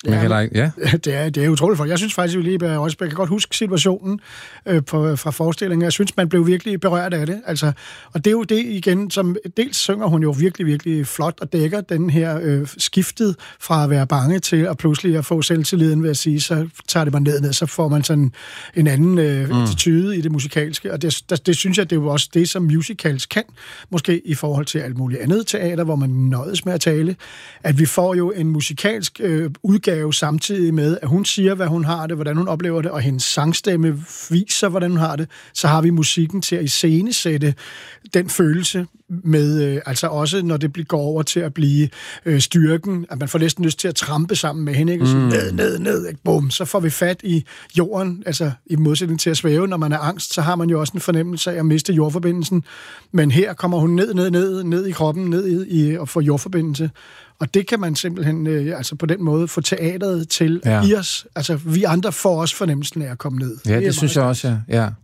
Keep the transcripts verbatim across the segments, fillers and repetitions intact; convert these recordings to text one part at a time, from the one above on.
Ja, ja. Det er, det er utroligt for. Jeg synes faktisk, at lige også, jeg kan godt huske situationen øh, på, fra forestillingen. Jeg synes, man blev virkelig berørt af det. Altså, og det er jo det igen, som dels synger hun jo virkelig, virkelig flot og dækker den her øh, skiftet fra at være bange til at pludselig at få selvtilliden ved at sige, så tager det mig ned, ned så får man sådan en anden øh, mm. attitude i det musikalske. Og det, det, det synes jeg, det er jo også det, som musicals kan, måske i forhold til alt muligt andet teater, hvor man nøjes med at tale, at vi får jo en musikalsk øh, udgave samtidig med, at hun siger, hvad hun har det, hvordan hun oplever det, og hendes sangstemme viser, hvordan hun har det, så har vi musikken til at iscenesætte den følelse med, øh, altså også når det går over til at blive øh, styrken, at man får næsten lyst til at trampe sammen med hende, ikke? Mm. Ned, ned, ned, ikke? Bum, så får vi fat i jorden, altså i modsætning til at svæve, når man er angst, så har man jo også en fornemmelse af at miste jordforbindelsen, men her kommer hun ned, ned, ned, ned i kroppen, ned i, i og får jordforbindelse, og det kan man simpelthen, øh, altså på den måde, få teateret til ja. i os, altså vi andre får også fornemmelsen af at komme ned. Ja, det, det synes jeg også, ja. ja.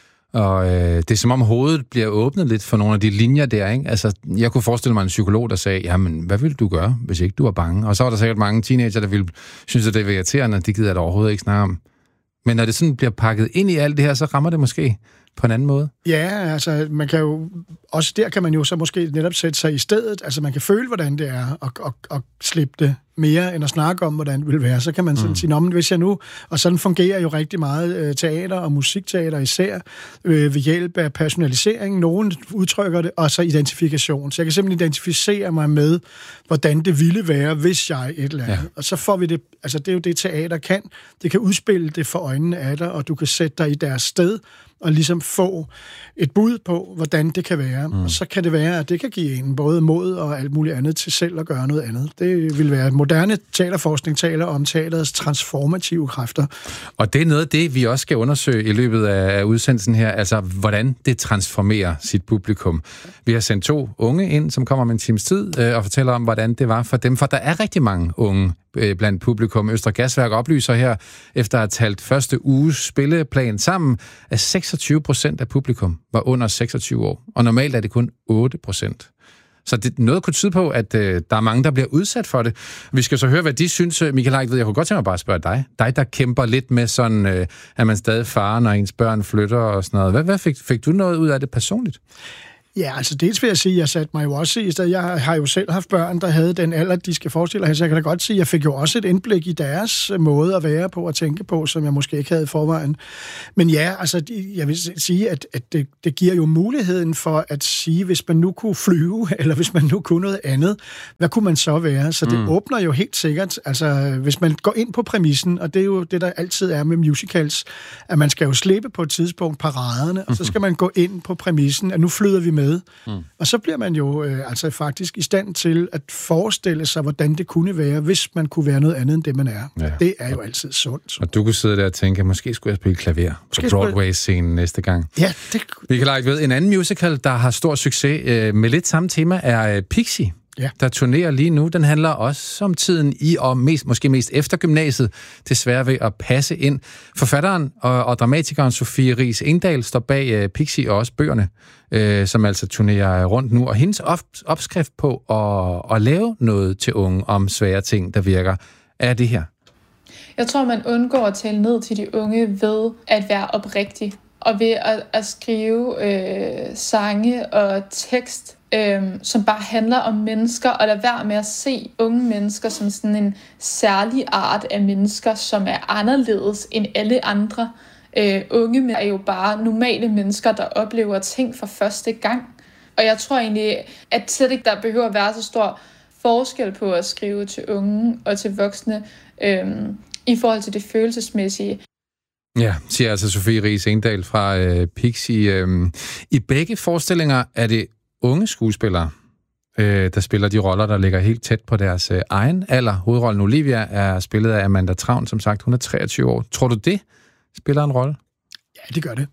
Og øh, det er som om hovedet bliver åbnet lidt for nogle af de linjer der, ikke? Altså, jeg kunne forestille mig en psykolog, der sagde, jamen, hvad ville du gøre, hvis ikke du var bange? Og så var der sikkert mange teenager, der ville synes, at det er irriterende, og de gider det overhovedet ikke snakke om. Men når det sådan bliver pakket ind i alt det her, så rammer det måske på en anden måde. Ja, altså, man kan jo, også der kan man jo så måske netop sætte sig i stedet, altså man kan føle, hvordan det er, og, og, og slippe det mere, end at snakke om, hvordan det vil være. Så kan man sådan mm. sige, nå, men hvis jeg nu, og sådan fungerer jo rigtig meget øh, teater og musikteater især, øh, ved hjælp af personalisering, nogen udtrykker det, og så identifikation. Så jeg kan simpelthen identificere mig med, hvordan det ville være, hvis jeg et eller andet. Ja. Og så får vi det, altså det er jo det, teater kan. Det kan udspille det for øjnene af dig, og du kan sætte dig i deres sted, og ligesom få et bud på, hvordan det kan være. Mm. Og så kan det være, at det kan give en både mod og alt muligt andet til selv at gøre noget andet. Det vil være, moderne teaterforskning taler om teaterets transformative kræfter. Og det er noget af det, vi også skal undersøge i løbet af udsendelsen her, altså hvordan det transformerer sit publikum. Vi har sendt to unge ind, som kommer om en times tid, øh, og fortæller om, hvordan det var for dem, for der er rigtig mange unge blandt publikum. Østre Gasværk oplyser her, efter at have talt første uges spilleplan sammen, at seksogtyve procent af publikum var under seksogtyve år, og normalt er det kun otte procent. Så det, noget kunne tyde på, at øh, der er mange, der bliver udsat for det. Vi skal så høre, hvad de synes. Michael Heick, jeg kunne godt tænke mig bare at spørge dig. Dig, der kæmper lidt med sådan, øh, at man stadig farer, når ens børn flytter og sådan noget. Hvad, hvad fik, fik du noget ud af det personligt? Ja, altså dels vil jeg sige, at jeg satte mig jo også i stedet. Jeg har jo selv haft børn, der havde den alder, de skal forestille sig. Så jeg kan da godt sige, at jeg fik jo også et indblik i deres måde at være på og tænke på, som jeg måske ikke havde i forvejen. Men ja, altså jeg vil sige, at, at det, det giver jo muligheden for at sige, hvis man nu kunne flyve, eller hvis man nu kunne noget andet, hvad kunne man så være? Så det mm. åbner jo helt sikkert, altså hvis man går ind på præmissen, og det er jo det, der altid er med musicals, at man skal jo slippe på et tidspunkt paraderne, og så skal man gå ind på præmissen, at nu flyder vi med. Mm. Og så bliver man jo øh, altså faktisk i stand til at forestille sig, hvordan det kunne være, hvis man kunne være noget andet end det, man er. Ja. Det er jo altid sundt. Og du kunne sidde der og tænke, måske skulle jeg spille klaver på Broadway-scenen næste gang. Ja, det... Vi kan lege ved. En anden musical, der har stor succes øh, med lidt samme tema, er øh, Pixie. Ja. Der turnerer lige nu. Den handler også om tiden i, og mest, måske mest efter gymnasiet, desværre ved at passe ind. Forfatteren og, og dramatikeren Sofie Riis Engdahl står bag uh, Pixie og også bøgerne, uh, som altså turnerer rundt nu. Og hendes op, opskrift på at, at lave noget til unge om svære ting, der virker, er det her. Jeg tror, man undgår at tale ned til de unge ved at være oprigtig. Og ved at, at skrive øh, sange og tekst, Øhm, som bare handler om mennesker, og lade være med at se unge mennesker som sådan en særlig art af mennesker, som er anderledes end alle andre. Øh, unge er jo bare normale mennesker, der oplever ting for første gang. Og jeg tror egentlig, at slet ikke der behøver at være så stor forskel på at skrive til unge og til voksne øhm, i forhold til det følelsesmæssige. Ja, siger altså Sofie Riis Engdahl fra øh, Pixie. Øh, I begge forestillinger er det unge skuespillere, øh, der spiller de roller, der ligger helt tæt på deres øh, egen alder. Hovedrollen Olivia er spillet af Amanda Travn, som sagt, hun er treogtyve år. Tror du, det spiller en rolle? Ja, det gør det.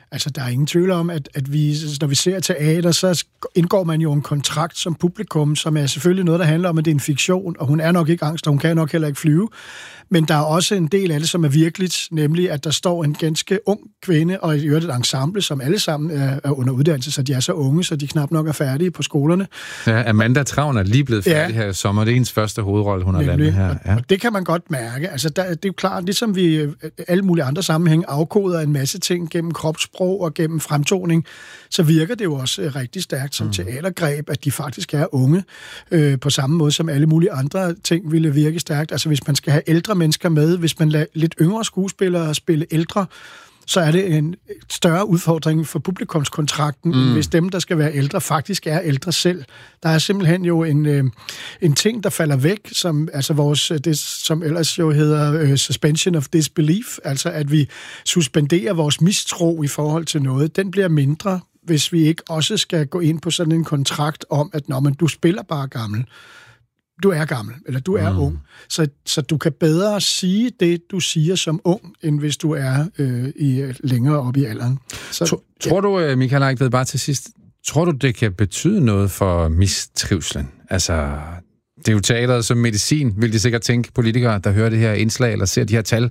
Altså, der er ingen tvivl om, at, at vi, når vi ser teater, så indgår man jo en kontrakt som publikum, som er selvfølgelig noget, der handler om, at det er en fiktion, og hun er nok ikke angst, og hun kan nok heller ikke flyve. Men der er også en del af det, som er virkeligt, nemlig at der står en ganske ung kvinde, og i øvrigt et ensemble, som alle sammen er, er under uddannelse, så de er så unge, så de knap nok er færdige på skolerne. Ja, Amanda Travn er lige blevet færdig ja. her i sommer. Det er hendes første hovedrolle, hun har landet her. Ja. Og det kan man godt mærke. Altså, der, det er jo klart, ligesom vi alle mulige andre sammenhæng afkoder en masse ting gennem kropssprog og gennem fremtoning, så virker det jo også rigtig stærkt som mm. teatergreb, at de faktisk er unge, øh, på samme måde som alle mulige andre ting ville virke stærkt. Altså, hvis man skal have ældre mennesker med, hvis man lader lidt yngre skuespillere spille ældre, så er det en større udfordring for publikumskontrakten, mm. hvis dem, der skal være ældre, faktisk er ældre selv. Der er simpelthen jo en, øh, en ting, der falder væk, som, altså vores, det, som ellers jo hedder øh, suspension of disbelief, altså at vi suspenderer vores mistro i forhold til noget. Den bliver mindre, hvis vi ikke også skal gå ind på sådan en kontrakt om, at når man, du spiller bare gammel, du er gammel, eller du er mm. ung. Så, så du kan bedre sige det, du siger som ung, end hvis du er øh, i, længere op i alderen. Så, tror, ja. tror du, Michael Eigtved, bare til sidst, tror du, det kan betyde noget for mistrivslen? Altså, det er jo teateret som medicin, vil de sikkert tænke, politikere, der hører det her indslag, eller ser de her tal.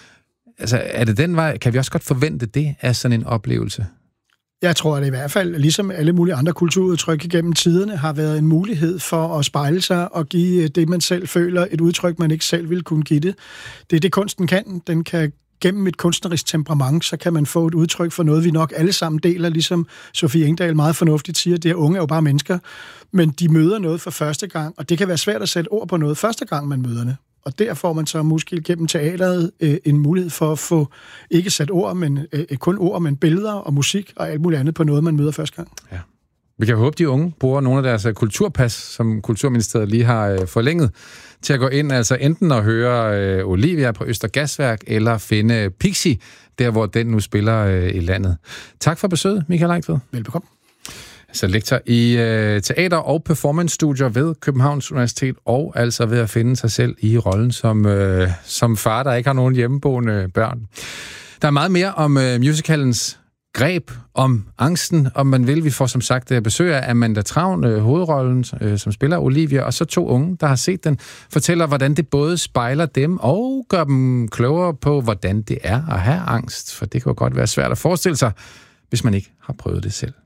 Altså, er det den vej? Kan vi også godt forvente det af sådan en oplevelse? Jeg tror, at det i hvert fald, ligesom alle mulige andre kulturudtryk igennem tiderne, har været en mulighed for at spejle sig og give det, man selv føler, et udtryk, man ikke selv ville kunne give det. Det er det, kunsten kan. Den kan gennem et kunstnerisk temperament, så kan man få et udtryk for noget, vi nok alle sammen deler, ligesom Sofie Engdahl meget fornuftigt siger, det er unge er jo bare mennesker, men de møder noget for første gang, og det kan være svært at sætte ord på noget første gang, man møder det. Og der får man så måske gennem teateret øh, en mulighed for at få ikke sat ord, men øh, kun ord, men billeder og musik og alt muligt andet på noget, man møder første gang. Ja. Vi kan håbe, de unge bruger nogle af deres uh, kulturpas, som Kulturministeriet lige har uh, forlænget, til at gå ind, altså enten at høre uh, Olivia på Øster Gasværk, eller finde Pixie, der hvor den nu spiller uh, i landet. Tak for besøget, Michael Eigtved. Velbekomme. Så lektor i øh, teater- og performance-studier ved Københavns Universitet, og altså ved at finde sig selv i rollen som, øh, som far, der ikke har nogen hjemmeboende børn. Der er meget mere om øh, musicalens greb, om angsten, om man vil. Vi får som sagt besøg af Amanda Travn, øh, hovedrollen, øh, som spiller Olivia, og så to unge, der har set den, fortæller, hvordan det både spejler dem og gør dem klogere på, hvordan det er at have angst. For det kan jo godt være svært at forestille sig, hvis man ikke har prøvet det selv.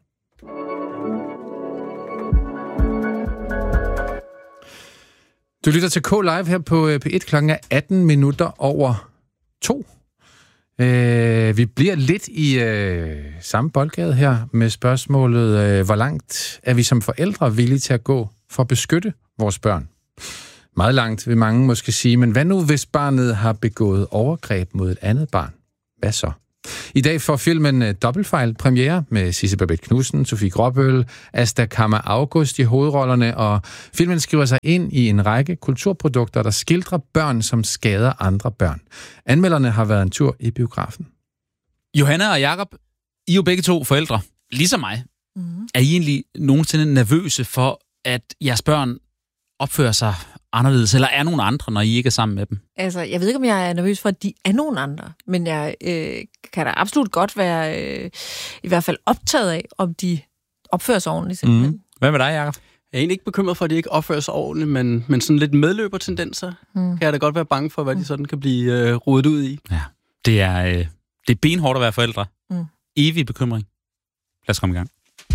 Du lytter til K-Live her på P et klokken atten minutter over to. Øh, vi bliver lidt i øh, samme boldgade her med spørgsmålet, øh, hvor langt er vi som forældre villige til at gå for at beskytte vores børn? Meget langt vil mange måske sige, men hvad nu hvis barnet har begået overgreb mod et andet barn? Hvad så? I dag får filmen Dobbeltfejl premiere med Sisse Babett Knudsen, Sofie Gråbøl, Asta Kammer August i hovedrollerne, og filmen skriver sig ind i en række kulturprodukter, der skildrer børn, som skader andre børn. Anmelderne har været en tur i biografen. Johanna og Jakob, I er jo begge to forældre, ligesom mig. Mm-hmm. Er I egentlig nogensinde nervøse for, at jeres børn opfører sig anderledes, eller er nogen andre, når I ikke er sammen med dem? Altså, jeg ved ikke, om jeg er nervøs for, at de er nogen andre, men jeg øh, kan da absolut godt være øh, i hvert fald optaget af, om de opfører sig ordentligt. Mm. Hvad med dig, Jakob? Jeg er egentlig ikke bekymret for, at de ikke opfører sig ordentligt, men, men sådan lidt medløbertendenser mm. kan jeg da godt være bange for, hvad de sådan kan blive øh, rodet ud i. Ja, det er, øh, det er benhårdt at være forældre. Mm. Evig bekymring. Lad os komme i gang.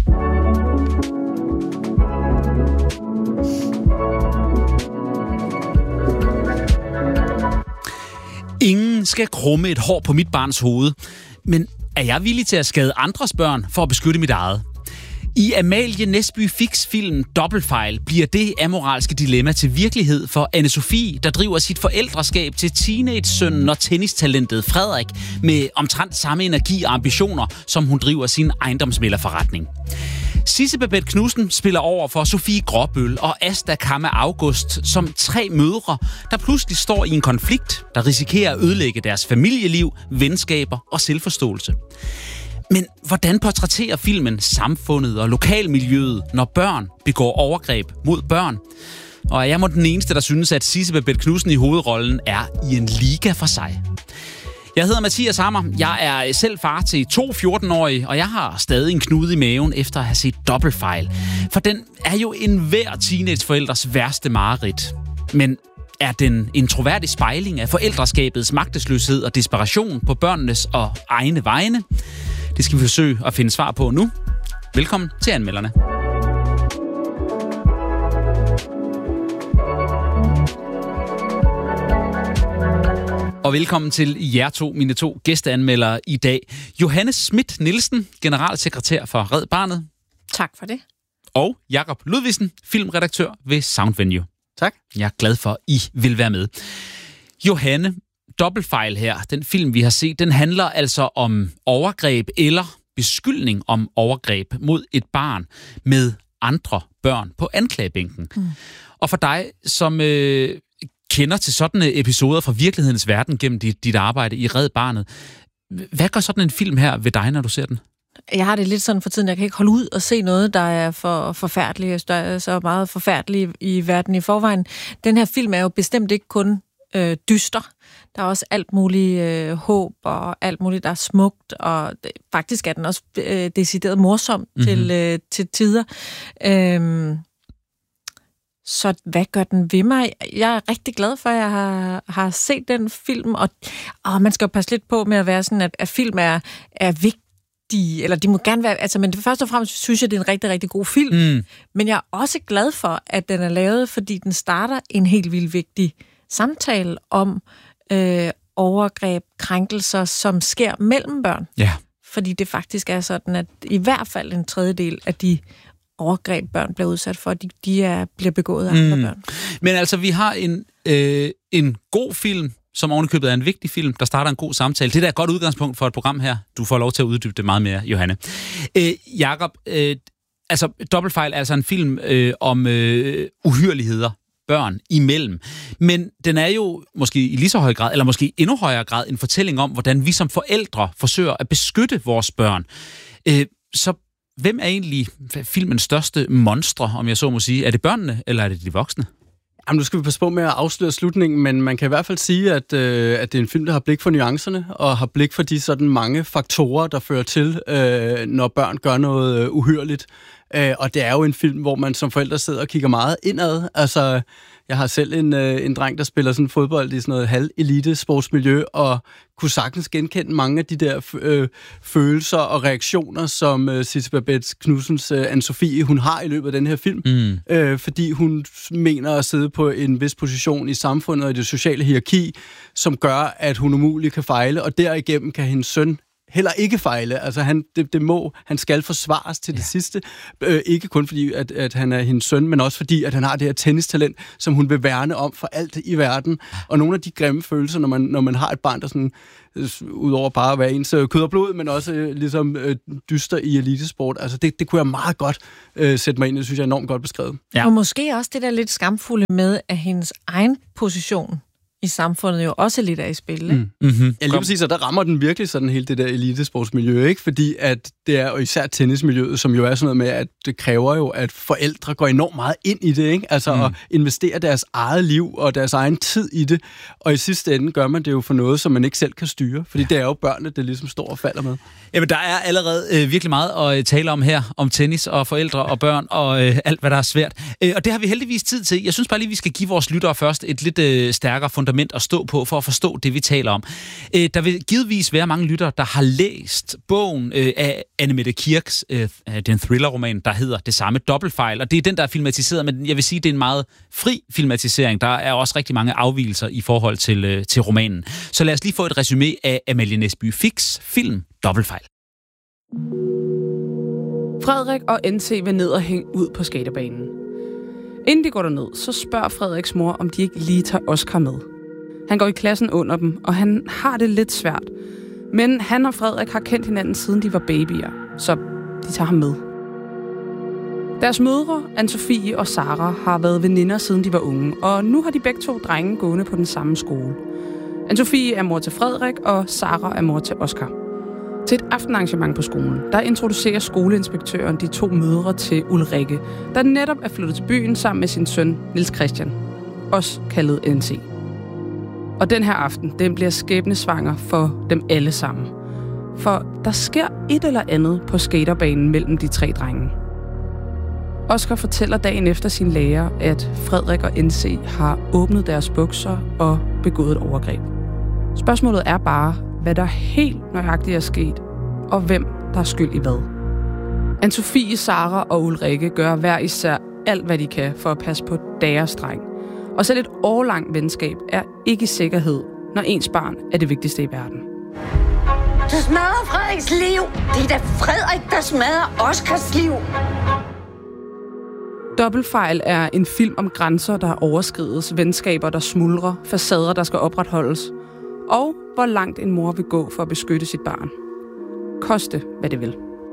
Ingen skal krumme et hår på mit barns hoved, men er jeg villig til at skade andres børn for at beskytte mit eget? I Amalie Næsby Fix film Dobbeltfejl bliver det amoralske dilemma til virkelighed for Anne-Sophie, der driver sit forældreskab til teenage-sønnen og tennistalentet Frederik med omtrent samme energi og ambitioner, som hun driver sin ejendomsmæglerforretning. Sisse Babett Knudsen spiller over for Sofie Gråbøl og Asta Kammer August som tre mødre, der pludselig står i en konflikt, der risikerer at ødelægge deres familieliv, venskaber og selvforståelse. Men hvordan portrætterer filmen samfundet og lokalmiljøet, når børn begår overgreb mod børn? Og er jeg må den eneste, der synes, at Sisse Babett Knudsen i hovedrollen er i en liga for sig? Jeg hedder Mathias Hammer. Jeg er selv far til to fjorten-årige, og jeg har stadig en knude i maven efter at have set Dobbeltfejl. For den er jo enhver teenageforældres værste mareridt. Men er den en troværdig spejling af forældreskabets magtesløshed og desperation på børnenes og egne vegne? Det skal vi forsøge at finde svar på nu. Velkommen til anmelderne. Og velkommen til jer to, mine to gæsteanmeldere i dag. Johanne Schmidt Nielsen, generalsekretær for Red Barnet. Tak for det. Og Jakob Ludvigsen, filmredaktør ved Soundvenue. Tak. Jeg er glad for, at I vil være med. Johanne, Dobbeltfejl her, den film, vi har set, den handler altså om overgreb eller beskyldning om overgreb mod et barn med andre børn på anklagebænken. Mm. Og for dig, som øh, kender til sådanne episoder fra virkelighedens verden gennem dit, dit arbejde i Red Barnet, hvad gør sådan en film her ved dig, når du ser den? Jeg har det lidt sådan for tiden, jeg kan ikke holde ud og se noget, der er for forfærdeligt, der er så meget forfærdeligt i verden i forvejen. Den her film er jo bestemt ikke kun øh, dyster. Der er også alt muligt øh, håb og alt muligt, der er smukt, og det, faktisk er den også øh, decideret morsom mm-hmm. til, øh, til tider. Øhm, så hvad gør den ved mig? Jeg er rigtig glad for, at jeg har, har set den film, og, og man skal jo passe lidt på med at være sådan, at, at film er, er vigtig. De, eller de må gerne være, altså, men først og fremmest synes jeg, det er en rigtig, rigtig god film. Mm. Men jeg er også glad for, at den er lavet, fordi den starter en helt vildt vigtig samtale om øh, overgreb, krænkelser, som sker mellem børn. Ja. Fordi det faktisk er sådan, at i hvert fald en tredjedel af de overgreb, børn bliver udsat for, de, de er, bliver begået af mm. andre børn. Men altså, vi har en, øh, en god film, som ovenikøbet er en vigtig film, der starter en god samtale. Det er et godt udgangspunkt for et program her. Du får lov til at uddybe det meget mere, Johanne. Øh, Jakob, øh, altså Dobbeltfejl er altså en film øh, om øh, uhyrligheder børn imellem. Men den er jo måske i lige så høj grad, eller måske endnu højere grad, en fortælling om, hvordan vi som forældre forsøger at beskytte vores børn. Øh, så hvem er egentlig filmens største monstre, om jeg så må sige? Er det børnene, eller er det de voksne? Jamen, nu skal vi passe på med at afsløre slutningen, men man kan i hvert fald sige, at, øh, at det er en film, der har blik for nuancerne, og har blik for de sådan mange faktorer, der fører til, øh, når børn gør noget øh, uhyrligt. Øh, og det er jo en film, hvor man som forældre sidder og kigger meget indad. Altså, jeg har selv en, øh, en dreng, der spiller sådan fodbold i sådan noget halv-elite sportsmiljø, og kunne sagtens genkende mange af de der øh, følelser og reaktioner, som øh, Sisse Babette Knudsens øh, Anne-Sophie, hun har i løbet af den her film. Mm. Øh, fordi hun mener at sidde på en vis position i samfundet og i det sociale hierarki, som gør, at hun umuligt kan fejle, og derigennem kan hendes søn heller ikke fejle. Altså, han, det, det må, han skal forsvares til det ja. sidste. Øh, ikke kun fordi, at, at han er hendes søn, men også fordi, at han har det her tennistalent, som hun vil værne om for alt i verden. Og nogle af de grimme følelser, når man, når man har et barn, der sådan, øh, udover bare at være ens øh, kød og blod, men også øh, ligesom øh, dyster i elitesport. Altså, det, det kunne jeg meget godt øh, sætte mig ind i. Det synes jeg er enormt godt beskrevet. Ja. Og måske også det der lidt skamfulde med, at hendes egen position i samfundet jo også lidt er i spil, ikke? Mm. Mm-hmm. Ja, lige præcis, og der rammer den virkelig sådan hele det der elitesportsmiljø, ikke? Fordi at det er jo især tennismiljøet, som jo er sådan noget med, at det kræver jo, at forældre går enormt meget ind i det, ikke? Altså mm. at investere deres eget liv og deres egen tid i det, og i sidste ende gør man det jo for noget, som man ikke selv kan styre, fordi ja. det er jo børnene, det ligesom står og falder med. Jamen, der er allerede øh, virkelig meget at tale om her, om tennis og forældre og børn og øh, alt, hvad der er svært. Øh, og det har vi heldigvis tid til. Jeg synes bare lige, vi skal give vores lyttere først et lidt øh, stærkere fundament at stå på, for at forstå det, vi taler om. Øh, der vil givetvis være mange lyttere, der har læst bogen øh, af Annemette Kirks, øh, den thriller-roman, der hedder det samme, Dobbeltfejl, og det er den, der er filmatiseret, men jeg vil sige, det er en meget fri filmatisering. Der er også rigtig mange afvigelser i forhold til, øh, til romanen. Så lad os lige få et resumé af Amalie Næsby Fiks film Dobbeltfejl. Frederik og N T vil ned og hænge ud på skaterbanen. Inden de går derned, så spørger Frederiks mor, om de ikke lige tager Oscar med. Han går i klassen under dem, og han har det lidt svært. Men han og Frederik har kendt hinanden, siden de var babyer, så de tager ham med. Deres mødre, Anne-Sophie og Sara, har været veninder, siden de var unge, og nu har de begge to drenge gående på den samme skole. Anne-Sophie er mor til Frederik, og Sara er mor til Oscar. Til et aftenarrangement på skolen, der introducerer skoleinspektøren de to mødre til Ulrikke, der netop er flyttet til byen sammen med sin søn, Niels Christian, også kaldet N C. Og den her aften, den bliver skæbnesvanger for dem alle sammen. For der sker et eller andet på skaterbanen mellem de tre drenge. Oscar fortæller dagen efter sin lærer, at Frederik og N C har åbnet deres bukser og begået et overgreb. Spørgsmålet er bare, hvad der helt nøjagtigt er sket, og hvem der er skyld i hvad. Anne-Sophie, Sara og Ulrikke gør hver især alt, hvad de kan for at passe på deres dreng. Og selv et årlangt venskab er ikke i sikkerhed, når ens barn er det vigtigste i verden. Du smadrer Frederiks liv. Det er da Frederik, der smadrer Oscars liv. Dobbeltfejl er en film om grænser, der overskrides, venskaber, der smuldrer, facader, der skal opretholdes, og hvor langt en mor vil gå for at beskytte sit barn. Koste, hvad det vil.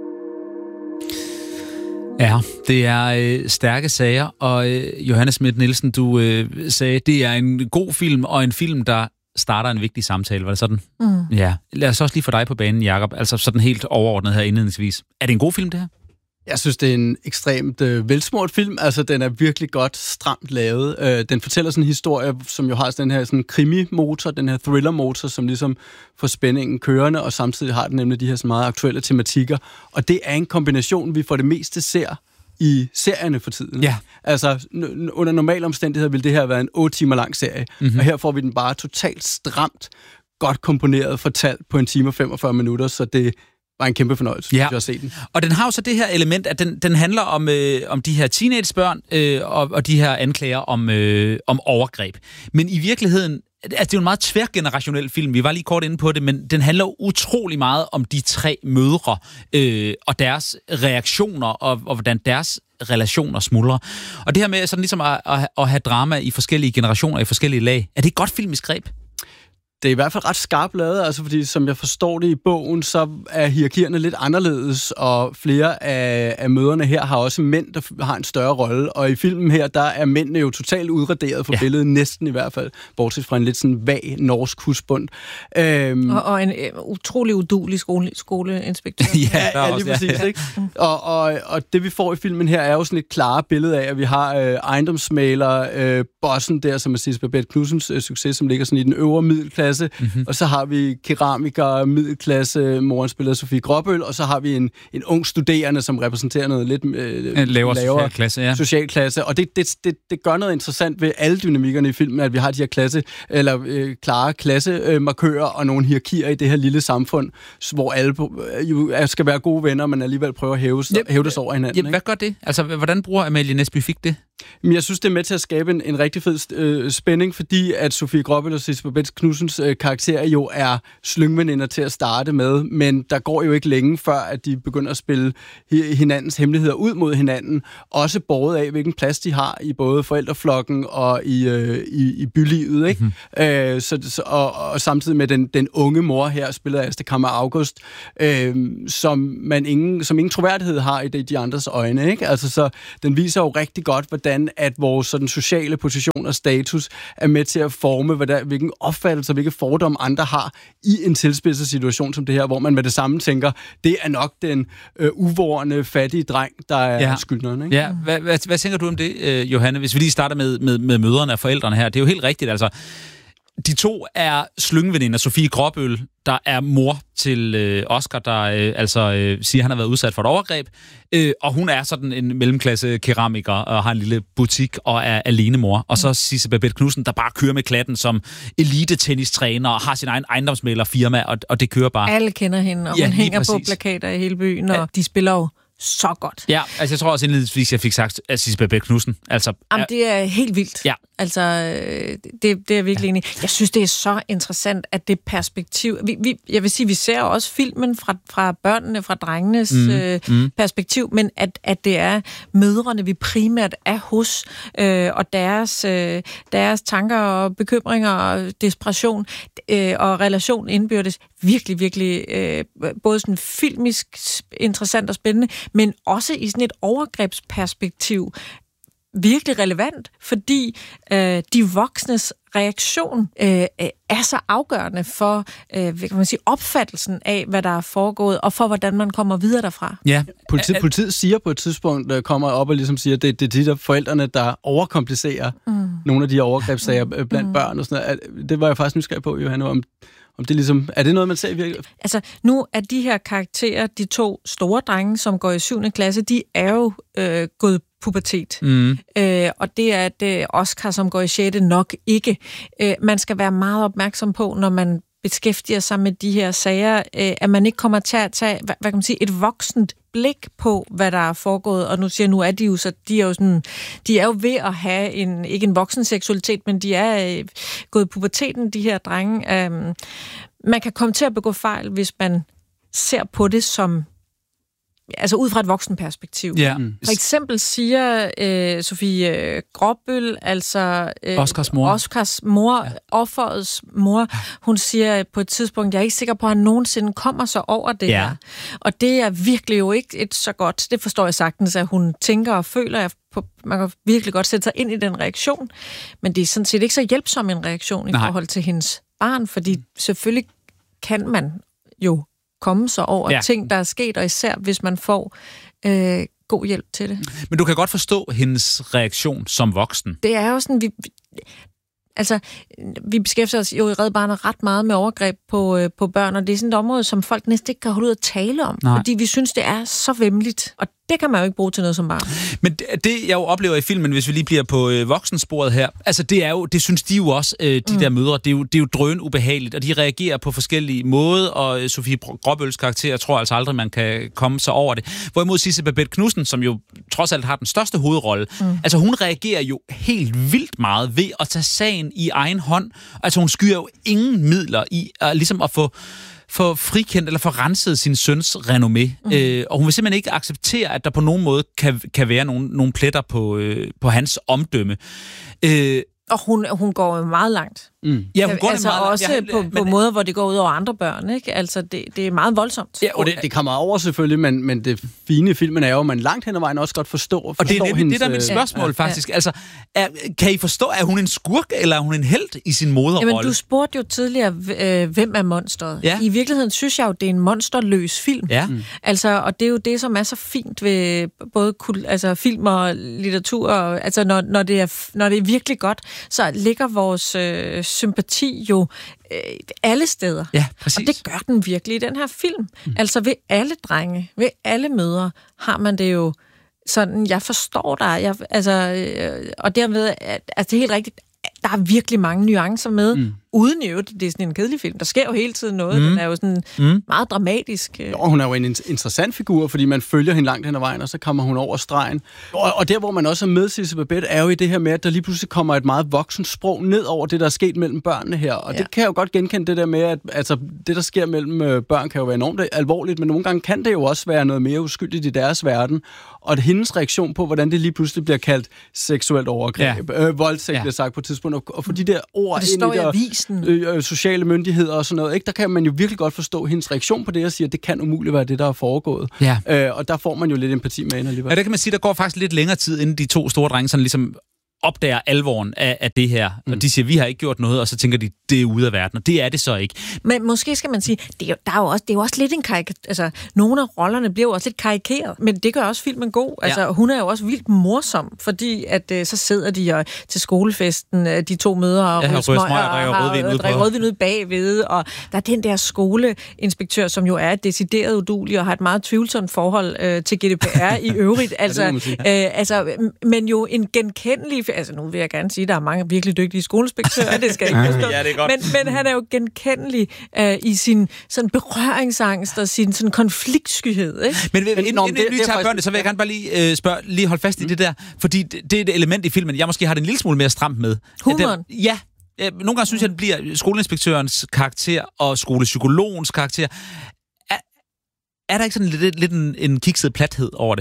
Ja, det er øh, stærke sager, og øh, Johanne Schmidt Nielsen, du øh, sagde, det er en god film, og en film, der starter en vigtig samtale. Var det sådan? Mm. Ja. Lad os også lige få dig på banen, Jakob. Altså sådan helt overordnet her indledningsvis. Er det en god film, det her? Jeg synes, det er en ekstremt øh, velsmurt film. Altså, den er virkelig godt stramt lavet. Øh, den fortæller sådan en historie, som jo har den her sådan krimi-motor, den her thriller-motor, som ligesom får spændingen kørende, og samtidig har den nemlig de her så meget aktuelle tematikker. Og det er en kombination, vi for det meste ser i serierne for tiden. Ja. Altså, n- under normale omstændigheder ville det her være en otte timer lang serie. Mm-hmm. Og her får vi den bare totalt stramt, godt komponeret, fortalt på en time og femogfyrre minutter, så det var en kæmpe fornøjelse, ja. at se den. Og den har jo så det her element, at den, den handler om, øh, om de her teenagebørn øh, og, og de her anklager om, øh, om overgreb. Men i virkeligheden, altså det er jo en meget tværgenerationel film, vi var lige kort inde på det, men den handler utrolig meget om de tre mødre øh, og deres reaktioner, og, og hvordan deres relationer smuldrer. Og det her med sådan ligesom at, at, at have drama i forskellige generationer, i forskellige lag, er det et godt filmisk greb? Det er i hvert fald ret skarpt lavet, altså fordi som jeg forstår det i bogen, så er hierarkierne lidt anderledes, og flere af, af møderne her har også mænd, der har en større rolle, og i filmen her, der er mændene jo totalt udraderet for ja. billedet, næsten i hvert fald, bortset fra en lidt sådan vag norsk husbund. Øhm, og, og en øh, utrolig uduelig skole, skoleinspektør. ja, ja, lige præcis, ja. Ikke? Og, og, og det vi får i filmen her, er jo sådan et klare billede af, at vi har øh, ejendomsmaler, øh, bossen der, som er Sisse Babett Knudsens øh, succes, som ligger sådan i den øvre middelklasse. Mm-hmm. Og så har vi keramiker, middelklasse, moren spiller Sofie Gråbøl, og så har vi en, en ung studerende, som repræsenterer noget lidt øh, lavere, lavere socialklasse, ja. socialklasse. Og det, det, det, det gør noget interessant ved alle dynamikkerne i filmen, at vi har de her klasse, eller øh, klare klassemarkører og nogle hierarkier i det her lille samfund, hvor alle øh, jo skal være gode venner, men alligevel prøver at hæve, ja, hæve det over hinanden. Ja, hvad gør det? Altså, hvordan bruger Amalie Næsby Fik det? Men jeg synes, det er med til at skabe en, en rigtig fed øh, spænding, fordi at Sofie Gråbøl og Sisse Babett Knudsens øh, karakterer jo er slyngveninder til at starte med, men der går jo ikke længe før, at de begynder at spille hinandens hemmeligheder ud mod hinanden, også båret af, hvilken plads de har i både forældreflokken og i, øh, i, i bylivet, ikke? Mm-hmm. Øh, så, og, og samtidig med den, den unge mor her, spiller Asta Kammer August, øh, som man ingen, som ingen troværdighed har i de, de andres øjne, ikke? Altså, så den viser jo rigtig godt, hvordan at vores sådan, sociale position og status er med til at forme, hvordan, hvilken opfattelse og hvilke fordomme andre har i en tilspidset situation som det her, hvor man med det samme tænker, det er nok den øh, uvorne, fattige dreng, der er ja. skyldneren. Ikke? Ja, hvad, hvad, hvad tænker du om det, øh, Johanne? Hvis vi lige starter med, med, med mødrene og forældrene her. Det er jo helt rigtigt, altså. De to er slyngveninder. Sofie Gråbøl, der er mor til øh, Oscar, der øh, altså øh, siger, han har været udsat for et overgreb. Øh, og hun er sådan en mellemklasse keramiker og har en lille butik og er alenemor. Og så Sisse Babett Knudsen, der bare kører med klatten som elite-tennistræner og har sin egen ejendomsmæglerfirma, og, og det kører bare. Alle kender hende, og ja, hun hænger præcis. på plakater i hele byen, og ja. de spiller jo så godt. Ja, altså jeg tror også indledningsvis, jeg fik sagt at Sisse Babett Knudsen. Altså, Jamen, det er helt vildt. Ja. Altså, det, det er virkelig ja. enig. Jeg synes, det er så interessant, at det perspektiv... Vi, vi, jeg vil sige, vi ser også filmen fra, fra børnene, fra drengenes mm. Øh, mm. perspektiv, men at, at det er mødrene, vi primært er hos, øh, og deres, øh, deres tanker og bekymringer og desperation øh, og relation indbyrdes virkelig, virkelig øh, både sådan filmisk interessant og spændende, men også i sådan et overgrebsperspektiv virkelig relevant, fordi øh, de voksnes reaktion øh, er så afgørende for øh, hvad kan man sige, opfattelsen af, hvad der er foregået, og for, hvordan man kommer videre derfra. Ja, politiet, politiet siger på et tidspunkt, der kommer op og ligesom siger, at det, det er de der forældrene, der overkomplicerer mm. nogle af de overgrebssager mm. blandt mm. børn og sådan noget. Det var jeg faktisk nysgerrig på, Johanne, om Om det ligesom, er det noget, man ser i virkeligheden? Altså, nu er de her karakterer, de to store drenge, som går i syvende klasse, de er jo øh, gået pubertet. Mm. Øh, og det er det Oscar, som går i sjette, nok ikke. Øh, man skal være meget opmærksom på, når man beskæftiger sig med de her sager, øh, at man ikke kommer til at tage, hvad, hvad kan man sige, et voksent blik på, hvad der er foregået. Og nu siger nu er de jo så, de er jo sådan, de er jo ved at have en, ikke en voksen seksualitet, men de er øh, gået i puberteten, de her drenge. Øh, man kan komme til at begå fejl, hvis man ser på det som, altså ud fra et voksenperspektiv. Ja. For eksempel siger øh, Sofie Gråbøl, altså øh, Oscars mor, Oscars mor ja. offerets mor, hun siger på et tidspunkt, jeg er ikke sikker på, at han nogensinde kommer så over det ja. her. Og det er virkelig jo ikke et så godt, det forstår jeg sagtens, at hun tænker og føler, på, man kan virkelig godt sætte sig ind i den reaktion, men det er sådan set ikke så hjælpsom en reaktion i Nej. forhold til hendes barn, fordi selvfølgelig kan man jo komme sig over ja. ting, der er sket, og især hvis man får øh, god hjælp til det. Men du kan godt forstå hendes reaktion som voksen. Det er jo sådan, vi, altså, vi beskæftiger os jo i Red Barnet ret meget med overgreb på, øh, på børn, og det er sådan et område, som folk næsten ikke kan holde ud at tale om, Nej. fordi vi synes, det er så væmmeligt, og det kan man jo ikke bruge til noget som barn. Men det, det jeg jo oplever i filmen, hvis vi lige bliver på øh, voksensporet her, altså det er jo, det synes de jo også, øh, de mm. der mødre, det er jo, det er jo drøn ubehageligt, og de reagerer på forskellige måder, og øh, Sofie Gråbøls karakter, jeg tror altså aldrig, man kan komme sig over det. Hvorimod Sisse Babette Knudsen, som jo trods alt har den største hovedrolle, mm. altså hun reagerer jo helt vildt meget ved at tage sagen i egen hånd. Altså hun skyer jo ingen midler i at, ligesom at få for frikendt eller for renset sin søns renommé. Mm. Øh, og hun vil simpelthen ikke acceptere, at der på nogen måde kan, kan være nogle, nogle pletter på, øh, på hans omdømme. Øh, og hun, hun går jo meget langt. Mm. Ja, hun går altså meget også langt. på, på måder, hvor det går ud over andre børn, ikke? Altså, det, det er meget voldsomt. Ja, og det, det kommer over selvfølgelig, men, men det fine i filmen er jo, at man langt hen ad vejen også godt forstår. Og det er nemlig det, der er mit spørgsmål, ja, faktisk. Ja. Altså, er, kan I forstå, er hun en skurk, eller er hun en helt i sin moderrolle? Jamen, du spurgte jo tidligere, øh, hvem er monsteret? Ja. I virkeligheden synes jeg jo, det er en monsterløs film. Ja. Mm. Altså, og det er jo det, som er så fint ved både kul, altså, film og litteratur. Og, altså, når, når, det er, når det er virkelig godt, så ligger vores øh, sympati jo øh, alle steder. Ja, præcis. Og det gør den virkelig i den her film. Mm. Altså ved alle drenge, ved alle mødre, har man det jo sådan, jeg forstår dig, jeg, altså, øh, og derved, at, altså det er helt rigtigt, der er virkelig mange nuancer med, mm. uden i øvrigt, det er sådan en kedelig film. Der sker jo hele tiden noget. Mm. Den er jo sådan mm. meget dramatisk. Jo, hun er jo en interessant figur, fordi man følger hende langt hen ad vejen, og så kommer hun over stregen. Og, og der, hvor man også er med, Sisse Babette, er jo i det her med, at der lige pludselig kommer et meget voksent sprog ned over det, der er sket mellem børnene her. Og ja. det kan jeg jo godt genkende, det der med, at altså, det, der sker mellem børn, kan jo være enormt alvorligt, men nogle gange kan det jo også være noget mere uskyldigt i deres verden. Og hendes reaktion på, hvordan det lige pludselig bliver kaldt seksuelt overgreb, ja. øh, voldtægt, ja. bliver sagt på et tidspunkt, og, og for de der ord ind i der øh, sociale myndigheder og sådan noget, ikke, der kan man jo virkelig godt forstå hendes reaktion på det, og sige, at det kan umuligt være det, der er foregået. Ja. Øh, og der får man jo lidt empati med hende alligevel. Ja, det kan man sige, der går faktisk lidt længere tid, inden de to store drenge sådan ligesom opdager alvoren af, af det her. Mm. Og de siger, vi har ikke gjort noget, og så tænker de, det er ude af verden, og det er det så ikke. Men måske skal man sige, det er jo, der er jo også, det er jo også lidt en karikatur. Altså, nogle af rollerne bliver jo også lidt karikeret, men det gør også filmen god. Altså, ja. Hun er jo også vildt morsom, fordi at øh, så sidder de jo til skolefesten, øh, de to mødre, og, ja, og smøger, og drikker rødvin ud bagved, og der er den der skoleinspektør, som jo er decideret uduelig, og har et meget tvivlsomt forhold øh, til G D P R i øvrigt. Altså, øh, altså, men jo en genkendelig. Altså, nu vil jeg gerne sige, at der er mange virkelig dygtige skoleinspektører, det skal jeg ikke forstå. Ja, det er godt. Men, men han er jo genkendelig øh, i sin sådan berøringsangst og sin sådan konfliktskyhed, ikke? Men inden, inden, inden vi tager børnene, så vil jeg gerne bare lige øh, spørge, lige holde fast i mm. det der, fordi det, det er et element i filmen, jeg måske har det en lille smule mere stramt med. Humoren? Den, ja. Nogle gange synes jeg, det bliver skoleinspektørens karakter og skolepsykologens karakter. Er, er der ikke sådan lidt, lidt en, en kikset plathed over det?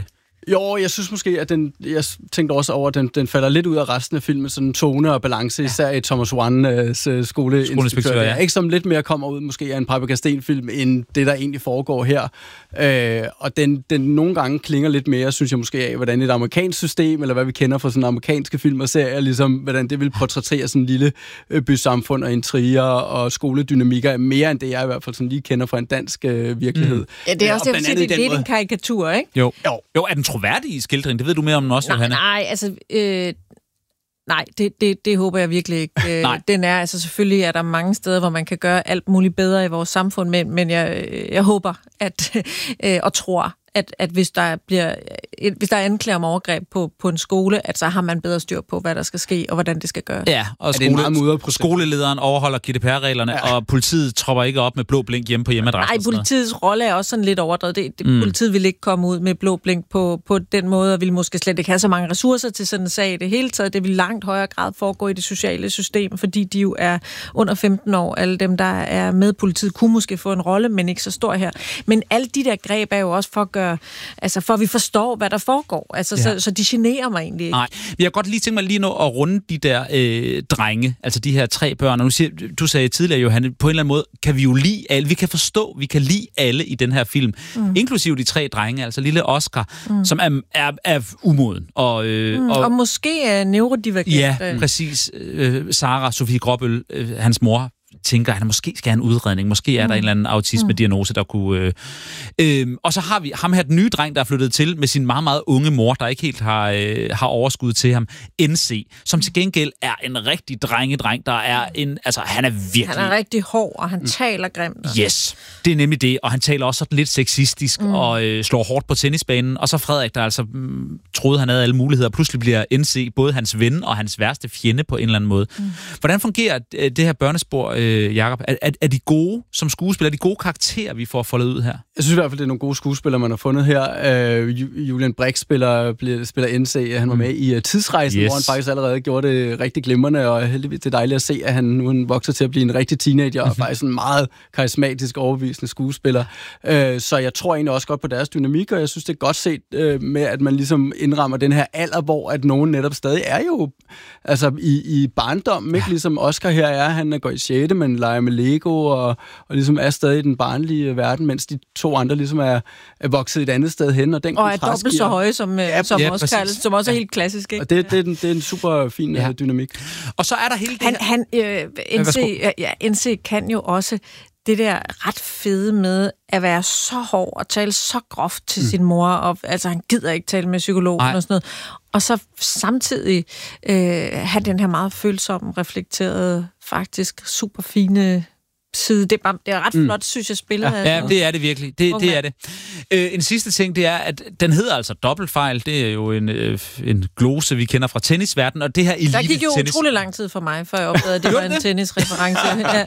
Jo, jeg synes måske, at den, jeg tænkte også over, at den, den falder lidt ud af resten af filmen, sådan tone og balance, ja. især i Thomas Wanns uh, skoleinspektør. Ja. Ikke som lidt mere kommer ud måske af en Paprika Steen-film, end det, der egentlig foregår her. Uh, og den, den nogle gange klinger lidt mere, synes jeg måske af, hvordan et amerikansk system, eller hvad vi kender fra sådan amerikanske film og serier, ligesom hvordan det vil portrættere sådan en lille uh, bysamfund og intriger og skoledynamikker, mere end det, jeg i hvert fald sådan lige kender fra en dansk uh, virkelighed. Mm. Ja, det er også uh, det, det er lidt en karikatur, ikke? Jo. jo. Jo, er den troværdig i skildring? Det ved du mere om også, nej, Johanne. Nej, altså... Øh, nej, det, det, det håber jeg virkelig ikke. Øh, den er, altså selvfølgelig er der mange steder, hvor man kan gøre alt muligt bedre i vores samfund, men, men jeg, jeg håber at, øh, og tror, at, at hvis der bliver hvis der er anklager om overgreb på, på en skole, at så har man bedre styr på, hvad der skal ske, og hvordan det skal gøres. Ja, og skole, skolelederen overholder G D P R-reglerne, ja. Og politiet tropper ikke op med blå blink hjemme på hjemmeadressen. Nej, politiets rolle er også sådan lidt overdrevet. Det, det, mm. Politiet vil ikke komme ud med blå blink på, på den måde, og vil måske slet ikke have så mange ressourcer til sådan en sag i det hele taget. Det vil langt højere grad foregå i det sociale system, fordi de jo er under femten år. Alle dem, der er med politiet, kunne måske få en rolle, men ikke så stor her. Men alle de der greb er jo også for at gøre, altså for at vi forstår, hvad der foregår. Altså, ja. så, så de generer mig egentlig ikke. Nej, jeg har godt lige tænkt mig lige nu at runde de der øh, drenge, altså de her tre børn. Og nu siger, du sagde tidligere, Johanne, på en eller anden måde kan vi jo lide alle. Vi kan forstå, vi kan lide alle i den her film. Mm. Inklusive de tre drenge, altså lille Oscar, mm. som er, er, er umoden. Og, øh, mm, og, og måske er neurodivergent. Ja, præcis. Øh, Sara, Sofie Gråbøl, øh, hans mor, tænker, at måske skal have en udredning. Måske er mm. der en eller anden autisme-diagnose, der kunne... Øh, øh, og så har vi ham her, den nye dreng, der er flyttet til med sin meget, meget unge mor, der ikke helt har, øh, har overskud til ham, N C, som til gengæld er en rigtig drengedreng, der er en... Altså, han er virkelig... Han er rigtig hård, og han mm. taler grimt. Yes, det er nemlig det. Og han taler også sådan lidt sexistisk mm. og øh, slår hårdt på tennisbanen. Og så Frederik, der altså mm, troede, han havde alle muligheder. Pludselig bliver N C både hans ven og hans værste fjende på en eller anden måde. Mm. Hvordan fungerer det her børnespor, øh, Jakob? Er, er, er de gode som skuespillere? Er de gode karakterer, vi får foldet ud her? Jeg synes i hvert fald, det er nogle gode skuespillere, man har fundet her. Øh, Julian Brix spiller, spiller N C. Han var med i uh, Tidsrejsen, yes. hvor han faktisk allerede gjorde det rigtig glimrende, og heldigvis det er dejligt at se, at han nu han vokser til at blive en rigtig teenager, og faktisk en meget karismatisk, overbevisende skuespiller. Øh, så jeg tror egentlig også godt på deres dynamik, og jeg synes, det er godt set øh, med, at man ligesom indrammer den her alder, hvor at nogen netop stadig er jo altså i, i barndommen, ikke? Ligesom Oscar her er, han går i sjette, men leger med Lego, og, og ligesom er stadig i den barnlige verden, mens de to andre ligesom er, er vokset et andet sted hen. Og, den og er dobbelt så høje som, ja, som, ja, Oscar, som også er helt klassisk. Ikke? Og det, det, er, den, det er en super fin ja. dynamik. Og så er der hele det han, han, øh, N C, ja, N C kan jo også det der ret fede med at være så hård og tale så groft til mm. sin mor, og altså han gider ikke tale med psykologen Ej. og sådan noget. Og så samtidig øh, have den her meget følsomme, reflekterede, faktisk super fine side. Det er, bare, det er ret flot, mm. synes jeg, spillet. Ja, ja, det er det virkelig. Det, okay. det er det. Øh, en sidste ting, det er, at den hedder altså dobbeltfejl. Det er jo en, øh, en glose, vi kender fra tennisverdenen, og det her elite-tennis... Der gik jo tennis... utrolig lang tid for mig, før jeg opdagede, at det var en tennisreference. Ja.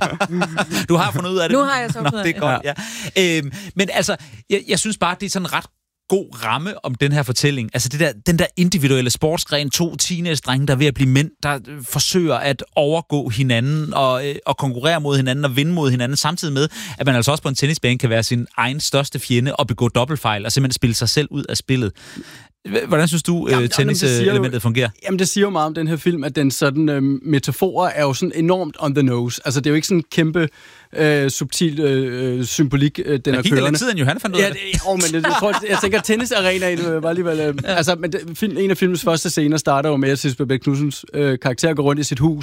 Du har fundet ud af det? Nu har jeg så fundet ud af det. Det er godt, ja. Øh, men altså, jeg, jeg synes bare, det er sådan ret god ramme om den her fortælling. Altså det der, den der individuelle sportsgren, to teenage-drenge, der er ved at blive mænd, der forsøger at overgå hinanden og, øh, og konkurrere mod hinanden og vinde mod hinanden, samtidig med, at man altså også på en tennisbane kan være sin egen største fjende og begå dobbeltfejl og simpelthen spille sig selv ud af spillet. Hvordan synes du, øh, tenniselementet fungerer? Jamen, det siger jo meget om den her film, at den sådan øh, metaforer er jo sådan enormt on the nose. Altså, det er jo ikke sådan en kæmpe øh, subtil øh, symbolik, øh, den er kørende. Det gik lidt tid, end Johanne fandt ud af det. Ja, jo, men jeg, tror, jeg tænker, at tennisarenaen var alligevel... Øh, ja. Altså, men det, film, en af filmens første scener starter jo med, at Sissel Bebek Knudsens øh, karakter går rundt i sit hus,